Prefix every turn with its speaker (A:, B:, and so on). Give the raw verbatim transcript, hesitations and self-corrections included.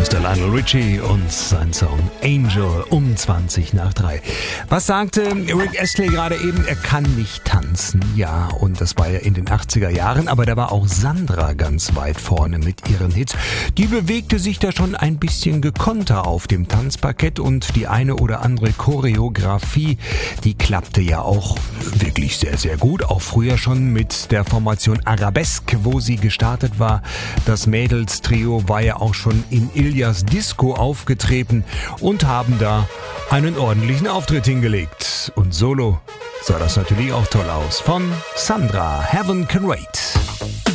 A: ist der Lionel Richie und sein Song Angel um zwanzig nach drei. Was sagte Rick Astley gerade eben? Er kann nicht tanzen. Ja, und das war ja in den achtziger Jahren, aber da war auch Sandra ganz weit vorne mit ihren Hits. Die bewegte sich da schon ein bisschen gekonnter auf dem Tanzparkett und die eine oder andere Choreografie, die klappte ja auch wirklich sehr, sehr gut. Auch früher schon mit der Formation Arabesque, wo sie gestartet war. Das Mädelstrio war ja auch schon in Ilias Disco aufgetreten und haben da einen ordentlichen Auftritt hingelegt. Und solo sah das natürlich auch toll aus. Von Sandra, Heaven Can Wait.